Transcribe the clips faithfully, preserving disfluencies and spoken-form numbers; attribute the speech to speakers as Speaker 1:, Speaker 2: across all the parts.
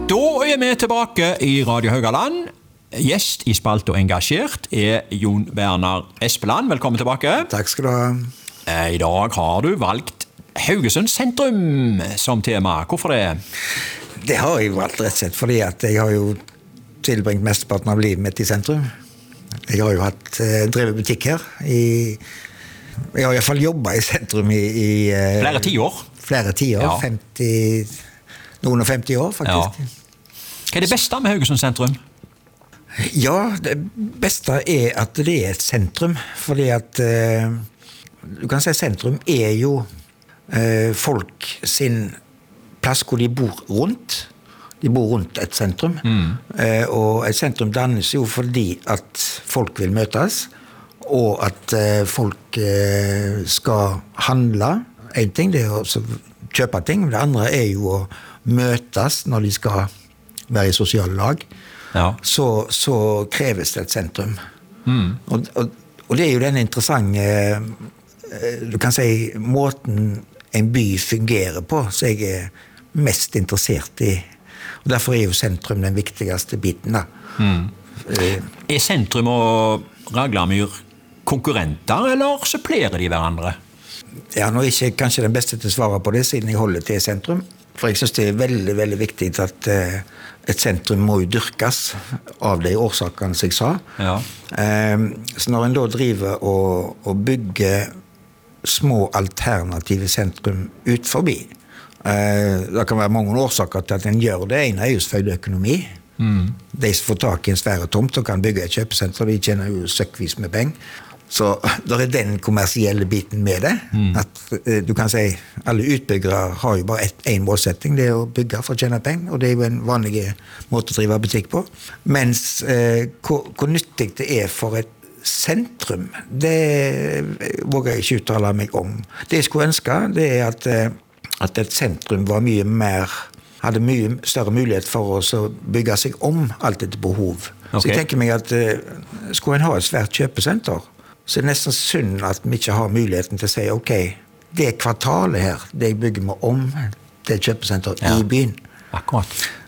Speaker 1: Da er vi tilbake i Radio Haugaland. Gjest i Spalt og engasjert er Jon Bernar Espeland. Velkommen tilbake.
Speaker 2: Takk skal du ha.
Speaker 1: I dag har du valgt Haugesund sentrum som tema. Hvorfor det?
Speaker 2: Det har jeg valgt rett og slett fordi at jeg har jo tilbringt mesteparten av livet mitt i sentrum. Jeg har jo hatt eh, drevet butikk her. I, jeg har i hvert fall jobbet i sentrum i... i eh,
Speaker 1: flere tiår?
Speaker 2: Flere tiår,
Speaker 1: ja.
Speaker 2: femti, noen og femti år faktisk.
Speaker 1: Ja. Hva er det beste med Haugesund sentrum?
Speaker 2: Ja, det beste er at det er et sentrum, fordi at eh, du kan si sentrum er jo eh, folk sin plass hvor de bor rundt. De bor rundt et sentrum, mm. eh, og et sentrum dannes jo fordi at folk vil møtes, og at eh, folk eh, skal handle. En ting det er å kjøpe ting, det andre er jo å møtes når de skal være i sosiale lag. Ja. Så, så kreves det et sentrum. Mm. Og, og, og det er jo den interessante, du kan si, måten en by fungerer på, så jeg er mest interessert i. Og derfor er jo sentrum den viktigste biten da. Mm. Uh,
Speaker 1: er sentrum og Raglamyr konkurrenter, eller supplerer de hverandre?
Speaker 2: Ja, nå er jeg ikke kanskje den beste til å svare på det, siden jeg holder til sentrum. For jeg synes det er veldig, veldig viktig at uh, et sentrum må jo dyrkes av de årsakene som jeg sa. Ja. Uh, så når en da driver og, og bygger små alternative sentrum ut forbi, uh, det kan være mange årsaker til at en gjør det. En er jo selvfølgelig økonomi. Mm. De som får tak i en svære tomt og kan bygge et kjøpesenter, de tjener jo søkkvis med penger. Så det er den kommersielle biten med det. Mm. At uh, du kan si, alle utbyggere har jo bare et, en målsetting, det er å bygge for å tjene penger, og det er jo en vanlig måte å drive butikk på. Mens uh, hvor, hvor nyttig det er for et sentrum, det våger jeg ikke uttale meg om. Det jeg skulle ønske, det er at, uh, at et sentrum var mye mer, hadde mye større mulighet for oss å bygge seg om alt etter behov. Okay. Så jeg tenker meg at uh, skulle en ha et svært kjøpesenter, så det er nesten synd at vi ikke har muligheten til å si, ok, det kvartalet her, det jeg bygger meg om, det kjøpesenter ja. I byen.
Speaker 1: Akkurat.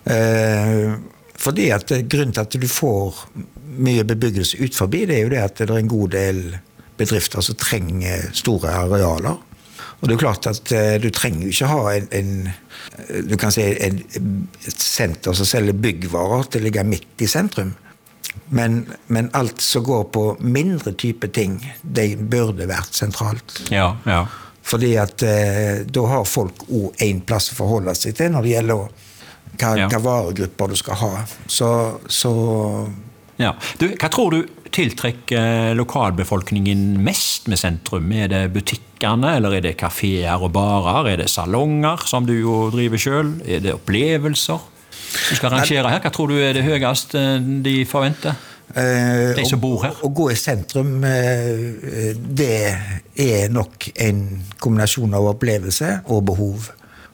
Speaker 2: Eh, fordi at grunnen til at du får mye bebyggelse ut forbi, det er jo det at det er en god del bedrifter som trenger store arealer. Og det er jo klart at uh, du trenger jo ikke ha en, en du kan si, en, et senter som selger byggvarer til å ligge midt i sentrum. Men, men alt som går på mindre type ting, det burde vært sentralt.
Speaker 1: Ja, ja.
Speaker 2: Fordi at eh, da har folk også en plass å forholde seg til når det gjelder hva, ja. Hva varegrupper du skal ha. Så, så...
Speaker 1: Ja. Du, hva tror du tiltrekker lokalbefolkningen mest med sentrum? Er det butikkene, eller er det kaféer og barer? Er det salonger, som du jo driver selv? Er det opplevelser? Du skal rangere her. Hva tror du er det høyeste de forventer? De som bor her?
Speaker 2: Å gå i sentrum, det er nok en kombinasjon av opplevelse og behov.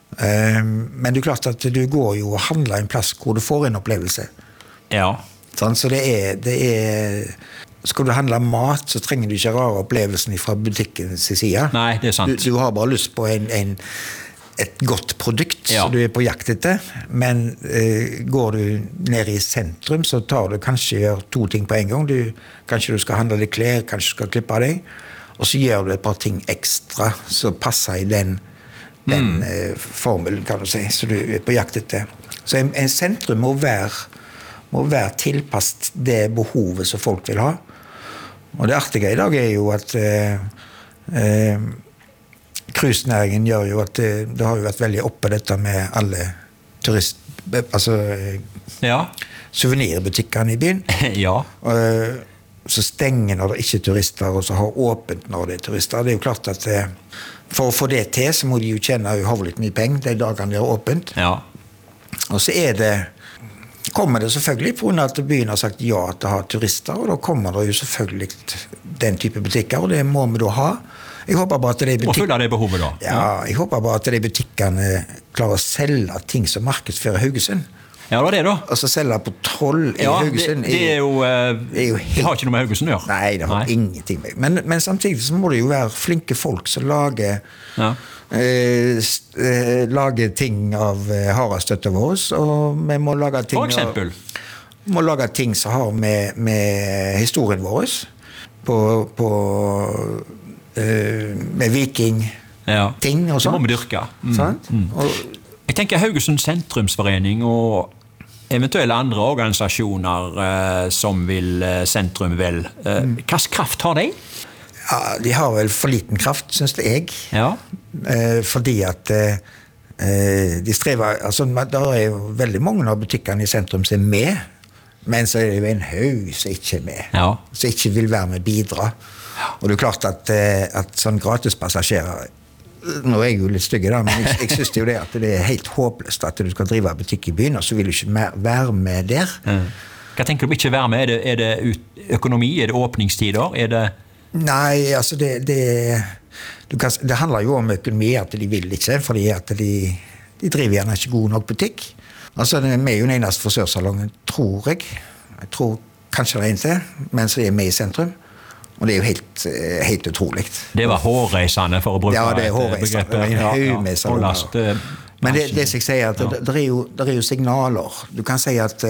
Speaker 2: Men det er klart at du går jo og handler en plass hvor du får en opplevelse.
Speaker 1: Ja.
Speaker 2: Sånn, så det er, det er... Skal du handle mat, så trenger du ikke rare opplevelsen fra butikkens side.
Speaker 1: Nei, det er sant.
Speaker 2: Du, du har bare lyst på en... en et godt produkt ja. Som du er på jakt etter, men eh, går du ned i sentrum, så tar du kanskje gjør to ting på en gang. Du, kanskje du skal handle litt klær, kanskje du skal klippe deg, og så gjør du et par ting ekstra som passer i den, den mm. eh, formelen, kan du si, så du er på jakt etter. Så en, en sentrum må være, må være tilpasset det behovet som folk vil ha. Og det artige i dag er jo at eh, eh, cruisenæringen gjør jo at det, det har jo vært veldig oppe dette med alle turist, altså
Speaker 1: ja.
Speaker 2: Souvenirbutikkene i byen.
Speaker 1: Ja.
Speaker 2: Og, så stenger når det ikke er turister, og så har åpent når det er turister. Det er jo klart at for å få det til, så må de jo tjene uhavlig mye penger de dagene de har åpent.
Speaker 1: Ja.
Speaker 2: Og så er det, kommer det selvfølgelig på grunn av at byen har sagt ja til å ha turister, og da kommer det jo selvfølgelig den type butikker, og det må vi da ha. Jeg håper bare at det er butikk...
Speaker 1: Og fyller det behovet da?
Speaker 2: Ja, jeg håper bare at de butikkene klarer å selge ting som markedsfører Haugesund.
Speaker 1: Ja, det var det da.
Speaker 2: Og så selge på Troll i
Speaker 1: ja,
Speaker 2: Haugesund.
Speaker 1: Det, det er jo, uh,
Speaker 2: er jo helt,
Speaker 1: det har ikke noe med Haugesund å gjøre.
Speaker 2: Nei, det har nei. ingenting med. Men, men samtidig så må det jo være flinke folk som lager, ja. eh, eh, lager ting av eh, harastøtta vår, og vi må lage ting
Speaker 1: For eksempel?
Speaker 2: Av, må lage ting som har med, med historien vår, på, på eh, med viking
Speaker 1: ja.
Speaker 2: ting og sånt.
Speaker 1: Det må vi dyrke. Mm.
Speaker 2: Sånn?
Speaker 1: Mm.
Speaker 2: Og,
Speaker 1: jeg tenker Haugesund sentrumsforening og eventuelle andre organisasjoner eh, som vil eh, sentrum vel. Eh, mm. Hva kraft har de?
Speaker 2: Ja, de har vel for liten kraft, synes jeg. Ja. Eh, fordi at eh, de strever, altså det er jo veldig mange av butikkene i sentrum som er med, men så er det jo en haug som ikke er med. Ja. Som ikke vil være med bidra. Ja. Og det er klart at, at sånn gratispassasjerer, nå er jeg jo litt stygge da, men jeg, jeg synes jo det at det er helt håpløst at du skal drive butikk i byen, og så vil du ikke mer, være med der. Mm.
Speaker 1: Hva tenker du ikke være med? Er det, er det ut, økonomi? Er det åpningstider? Er det...
Speaker 2: Nei, altså det, det, du kan, det handler jo om økonomi, at de vil ikke, fordi at de, de driver gjerne ikke god nok butikk. Altså, vi er jo den eneste frisørsalongen, tror jeg. Jeg tror kanskje det er en til, men så er jeg med i sentrum. Og det er jo helt, helt utrolig.
Speaker 1: Det var hårreisende for å bruke
Speaker 2: ja, det er hårreisende. Ja, ja,
Speaker 1: hårlast,
Speaker 2: ja. Men det, det som jeg sier, at det, det, er jo, det er jo signaler. Du kan si at,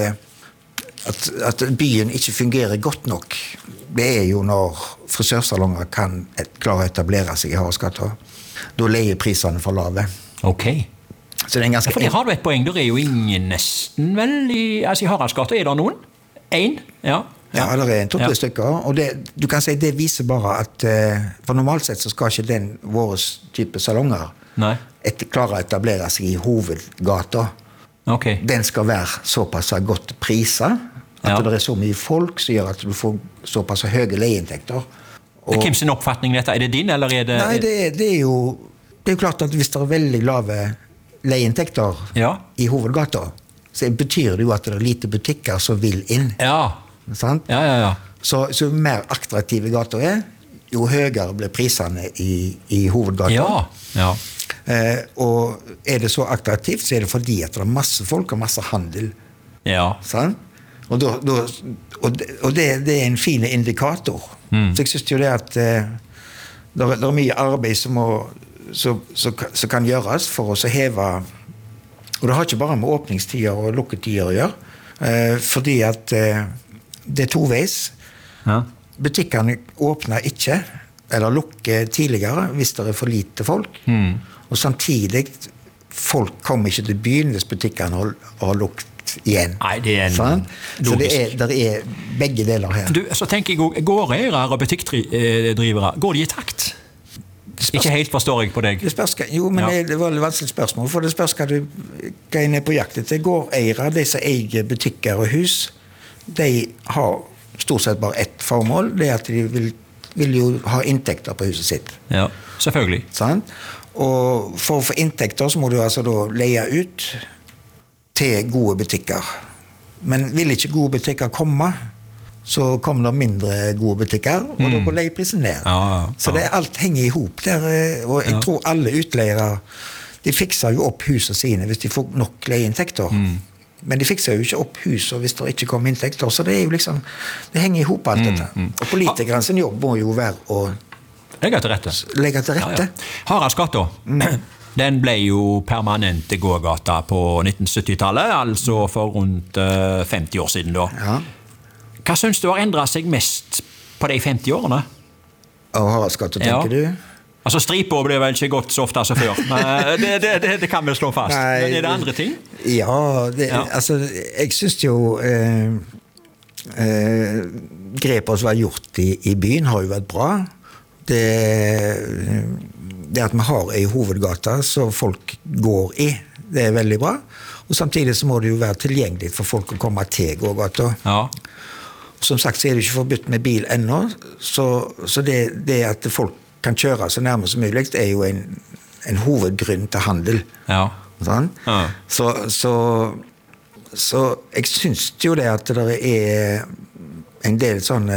Speaker 2: at, at byen ikke fungerer godt nok. Det er jo når frisørsalonger kan et, klare å etablere seg i Haraldsgata. Da leier prisene for lave.
Speaker 1: Ok.
Speaker 2: Så det er en ganske...
Speaker 1: Ja, for det har du et poeng. Det er jo ingen nesten vel i, altså i Haraldsgata. Er det noen? En? Ja.
Speaker 2: Ja, det er en to-tre ja. stykker, og det, du kan si det viser bare at for normalt sett så skal ikke den våre type salonger et, klare å etablere seg i hovedgata.
Speaker 1: Okay.
Speaker 2: Den skal være såpass godt priset, at ja. det er så mye folk som gjør at du får såpass høye leieinntekter.
Speaker 1: Og, hvem sin oppfatning dette? Er det din, eller er det...
Speaker 2: Nei, det, det, er jo, det er jo klart at hvis det er veldig lave leieinntekter ja. i hovedgata, så betyr det jo at det er lite butikker som vil inn.
Speaker 1: Ja.
Speaker 2: Sant?
Speaker 1: Ja, ja, ja.
Speaker 2: Så, så mer attraktive gater er, jo høyere blir prisene i, i hovedgata.
Speaker 1: Ja, ja.
Speaker 2: Eh, og er det så attraktivt, så er det fordi at det er masse folk og masse handel.
Speaker 1: Ja.
Speaker 2: Sant? Og, da, da, og, det, og det, det er en fin indikator. Mm. Så jeg synes jo det at eh, det, er, det er mye arbeid som, må, så, så, så kan gjøres for oss å heve, og det har ikke bare med åpningstider og lukketider å gjøre, eh, fordi at eh, det er toveis. Ja. Butikkene åpner ikke, eller lukker tidligere, hvis det er for lite folk. Mm. Og samtidig, folk kommer ikke til byen hvis butikkene har, har lukket igjen.
Speaker 1: Nei, det er en
Speaker 2: sånn? Så det er, det er begge deler her.
Speaker 1: Du, så tenker jeg, gårdeiere og butikkdrivere, går de i takt? Ikke helt forstår jeg på deg.
Speaker 2: Det spørs, jo, men ja. det var et vanskelig spørsmål, for det spørs hva du hva er på jakt etter. Gårdeiere, de som eier butikker og hus, de har stort sett bare ett formål, det er at de vil, vil jo ha inntekter på huset sitt.
Speaker 1: Ja, selvfølgelig.
Speaker 2: Sånn? Og for å få inntekter så må du altså da leie ut til gode butikker. Men vil ikke gode butikker komme, så kommer det mindre gode butikker, og mm. da går leieprisen ned. Ja, ja, ja. Så det, alt henger i hop der, og jeg ja. tror alle utleiere, de fikser jo opp husene sine hvis de får nok leieinntekter. Mm. Men de fikser jo ikke opp huset hvis det ikke kommer inntekter, så det er jo liksom, det henger i hop alt dette. Mm, mm. Og politikerne sin jobb må jo være å
Speaker 1: legge til rette.
Speaker 2: Legge til rette.
Speaker 1: Ja, ja. Haraldsgata, mm. den ble jo permanent gågata på nitten sytti-tallet, altså for rundt uh, femti år siden da. Ja. Hva synes du har endret seg mest på de femti årene?
Speaker 2: Av Haraldsgata, tenker ja. du?
Speaker 1: Altså, stripa blir vel ikke gått så ofte som før. det, det, det, det kan vi slå fast. Nei, men er det andre ting?
Speaker 2: Ja, det, ja. altså, jeg synes jo eh, eh, grepet som var gjort i, i byen har jo vært bra. Det, det at vi har en hovedgata så folk går i, det er veldig bra. Og samtidig så må det jo være tilgjengelig for folk å komme til gågata. Ja. Som sagt så er det ikke forbudt med bil ennå, så, så det, det at folk kan kjøre så nærmest som mulig, det er jo en, en hovedgrunn til handel. Ja. Sånn? Ja. Så, så, så jeg synes jo det at det er en del sånne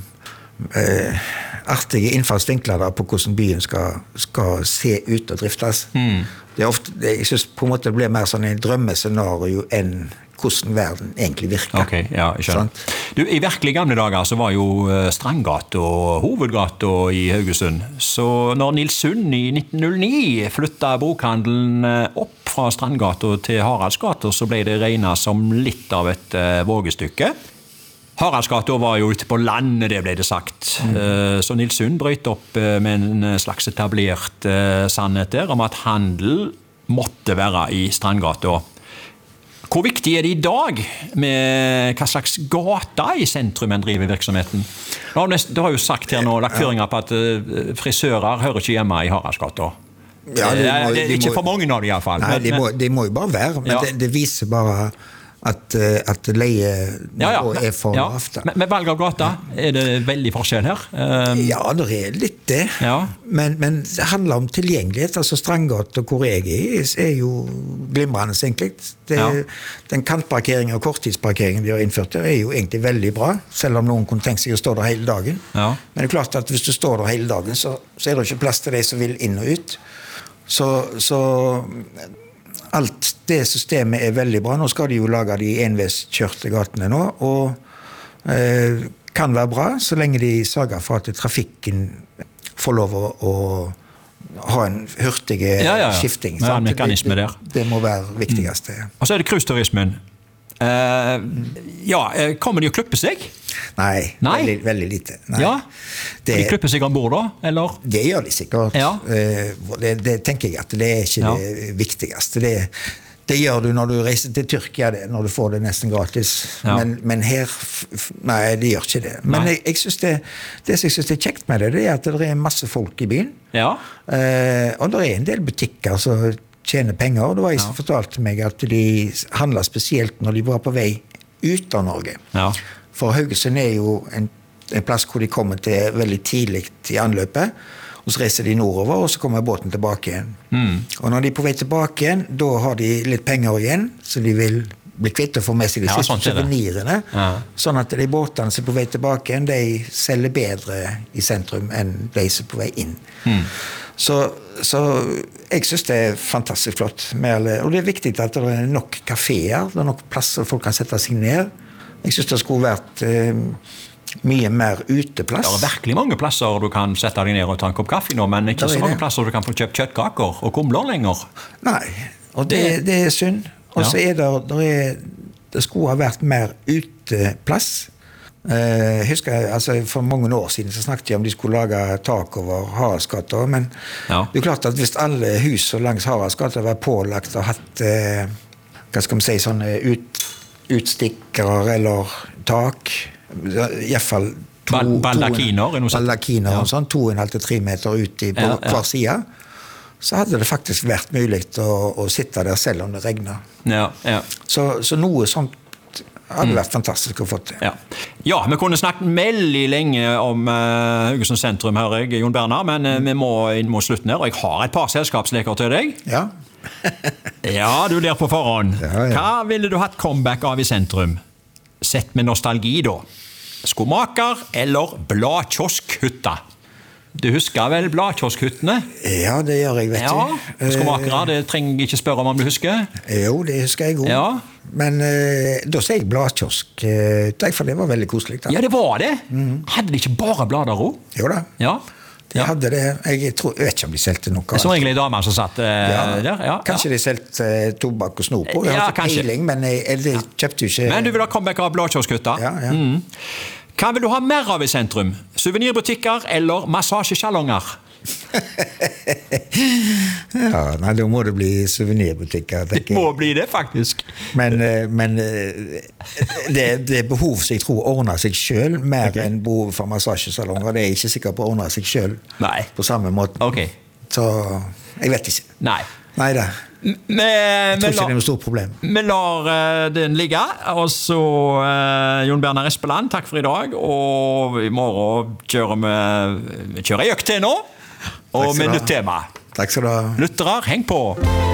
Speaker 2: eh, artige innfallsvinkler der på hvordan byen skal, skal se ut og driftes. Mm. det er ofte, det, jeg synes på en måte det blir mer sånn en drømmescenario enn hvordan verden egentlig virker.
Speaker 1: Ok, ja, jeg skjønner. Du, i virkelig gamle dager så var jo Strandgata og hovedgata i Haugesund. Så når Nils Sund i nitten null ni flyttet bokhandelen opp fra Strandgata til Haraldsgata, så ble det regnet som litt av et uh, vågestykke. Haraldsgata var jo ute på landet, det ble det sagt. Mm. Uh, så Nils Sund brøt opp uh, med en slags etablert uh, sannhet der om at handel måtte være i Strandgata. Hvor viktig er det i dag med hva slags gata i sentrum en driver virksomheten? Du har jo sagt her nå, lagt føringer på at frisører hører ikke hjemme i Haraldsgata. Ja, det, må, det er ikke må, for mange av dem i hvert fall.
Speaker 2: Nei, men, de, må, de må jo bare være, men ja. det, det viser bare at, at leie
Speaker 1: ja, ja,
Speaker 2: er for
Speaker 1: ja.
Speaker 2: ofte.
Speaker 1: Men med valg av gata, er det veldig forskjell her? Um,
Speaker 2: ja, det er litt det. Ja. Men, men det handler om tilgjengelighet. Altså Strandgata, hvor jeg er, er jo glimrende egentlig. Det, ja. Den kantparkeringen og korttidsparkeringen de har innført der er jo egentlig veldig bra, selv om noen kunne tenke seg å stå der hele dagen. Ja. Men det er klart at hvis du står der hele dagen, så, så er det ikke plass til de som vil inn og ut. Så... så alt det systemet er veldig bra. Nå skal de jo lage de enveiskjørte gatene nå, og eh, kan være bra, så lenge de sørger for at trafikken får lov å, å ha en hurtig ja, ja, ja. skifting.
Speaker 1: Ja, en mekanisme der.
Speaker 2: Det, det må være viktigste.
Speaker 1: Mm. Og så er det cruisturismen. Uh, ja, kommer de å klippe seg?
Speaker 2: Nei,
Speaker 1: Nei?
Speaker 2: Veldig, veldig lite. Nei.
Speaker 1: Ja?
Speaker 2: Det,
Speaker 1: de klipper seg ombord da, eller?
Speaker 2: Det gjør de sikkert. Ja. Uh, det, det tenker jeg at det er ikke ja. det viktigste. Det, det gjør du når du reiser til Tyrkia, det, når du får det nesten gratis. Ja. Men, men her, nei, det gjør ikke det. Men jeg, jeg synes det, det som jeg synes er kjekt med det, det er at det er masse folk i byen. Ja. Uh, og det er en del butikker, så tjene penger. Det var jeg som ja. fortalte meg at de handlet spesielt når de var på vei ut av Norge. Ja. For Haugesund er jo en, en plass hvor de kommer til veldig tidlig i anløpet, og så reiser de nordover, og så kommer båten tilbake igjen. Mm. Og når de er på vei tilbake igjen, da har de litt penger igjen, så de vil bli kvitt og få med seg de ja, siste souvenirene. Ja. Sånn at de båtene som er på vei tilbake igjen, de selger bedre i sentrum enn de som er på vei inn. Mm. Så, så jeg synes det er fantastisk flott. Med, og det er viktig at det er nok kaféer, det er nok plasser folk kan sette seg ned. Jeg synes det skulle vært eh, mye mer uteplass.
Speaker 1: Det er virkelig mange plasser du kan sette deg ned og ta en kopp kaffe nå, men ikke så mange det. Plasser du kan få kjøpt kjøttkaker og kumler lenger.
Speaker 2: Nei, og det, det er synd. Og så ja. er det, det, er, det skulle ha vært mer uteplass. Uh, husker, altså, for mange år siden så snakket jeg om de skulle lage tak over Haraldsgata, men ja. det er klart at hvis alle hus langs Haraldsgata var pålagt og hatt uh, hva skal man si, sånne ut, utstikkere eller tak, i hvert fall to,
Speaker 1: baldakiner,
Speaker 2: to, baldakiner ja. og sånn, to og en halv til tre meter ut i, på ja, ja. hver side, så hadde det faktisk vært mulig å, å sitte der selv om det regner. Ja, ja. Så, så noe sånt hadde vært fantastisk å få til.
Speaker 1: Ja. ja, vi kunne snakket veldig lenge om uh, Haugesund sentrum, hører jeg, Jon Bernar, men uh, vi må inn mot slutten her, og jeg har et par selskapsleker til deg. Ja. ja, du ler på forhånd. Ja, ja. Hva ville du hatt comeback av i sentrum? Sett med nostalgi da. Skomaker eller bladkioskhytta? Du husker vel bladkioskhyttene?
Speaker 2: Ja, det gjør jeg, vet
Speaker 1: ja. du. Skomakere, det trenger jeg ikke spørre om om du husker.
Speaker 2: Jo, det husker jeg også. Ja. Men uh, da sier jeg bladkiosk, uh, for det var veldig koselig. Da.
Speaker 1: Ja, det var det. Mm. Hadde de ikke bare blader også?
Speaker 2: Jo da. Ja. De ja. hadde det. Jeg, tror, jeg vet ikke om de selte noe.
Speaker 1: Som egentlig damer som satt uh, ja. der. Ja.
Speaker 2: Kanskje ja. de selte uh, tobakk og snop på. Jeg
Speaker 1: ja,
Speaker 2: har ikke peiling, men jeg, jeg, jeg kjøpte jo ikke...
Speaker 1: Men du vil ha comeback av bladkioskhytta? Ja, ja. Mm. Hva vil du ha mer av i sentrum? Souvenirbutikker eller massasjesalonger?
Speaker 2: ja, nei, da må det bli souvenirbutikker.
Speaker 1: Det må bli det, faktisk.
Speaker 2: Men, men det, det er behov som jeg tror ordner seg selv, mer okay. enn behov for massasjesalonger. Det er jeg ikke sikker på å ordne seg selv nei. På samme måte. Okay. Så jeg vet ikke. Nei. Nei da. Jeg tror ikke det er noe stort problem.
Speaker 1: Vi lar uh, den ligge. Og så uh, Jon Bernar Espeland, takk for i dag. Og i morgen kjører vi kjører økt til nå. Og med nytt tema.
Speaker 2: Takk skal du ha.
Speaker 1: Lyttere, heng på!